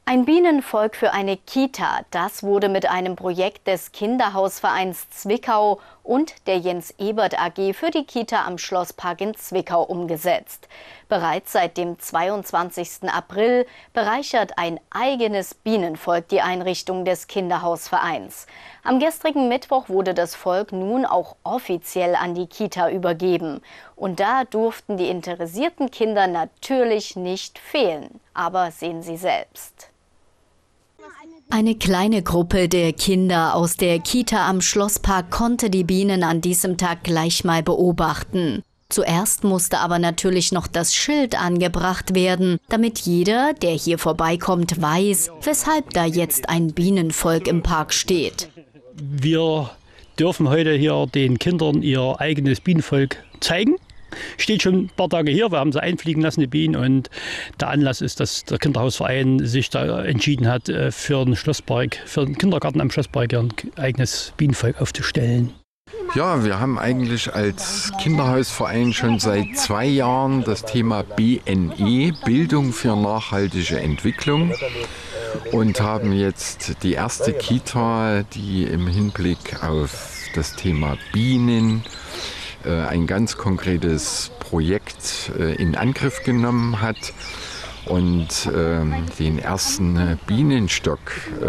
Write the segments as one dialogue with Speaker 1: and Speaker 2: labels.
Speaker 1: Ein Bienenvolk für eine Kita, das wurde mit einem Projekt des Kinderhausvereins Zwickau und der Jens-Ebert AG für die Kita am Schlosspark in Zwickau umgesetzt. Bereits seit dem 22. April bereichert ein eigenes Bienenvolk die Einrichtung des Kinderhausvereins. Am gestrigen Mittwoch wurde das Volk nun auch offiziell an die Kita übergeben. Und da durften die interessierten Kinder natürlich nicht fehlen. Aber sehen Sie selbst. Eine kleine Gruppe der Kinder aus der Kita am Schlosspark konnte die Bienen an diesem Tag gleich mal beobachten. Zuerst musste aber natürlich noch das Schild angebracht werden, damit jeder, der hier vorbeikommt, weiß, weshalb da jetzt ein Bienenvolk im Park steht.
Speaker 2: Wir dürfen heute hier den Kindern ihr eigenes Bienenvolk zeigen. Steht schon ein paar Tage hier, wir haben sie einfliegen lassen, die Bienen. Und der Anlass ist, dass der Kinderhausverein sich da entschieden hat, für den Schlosspark, für den Kindergarten am Schlosspark ein eigenes Bienenvolk aufzustellen.
Speaker 3: Ja, wir haben eigentlich als Kinderhausverein schon seit 2 Jahren das Thema BNE, Bildung für nachhaltige Entwicklung. Und haben jetzt die erste Kita, die im Hinblick auf das Thema Bienen ein ganz konkretes Projekt in Angriff genommen hat und den ersten Bienenstock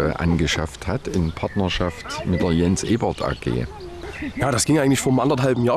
Speaker 3: angeschafft hat in Partnerschaft mit der Jens-Ebert AG.
Speaker 4: Ja, das ging eigentlich vor 1,5 Jahr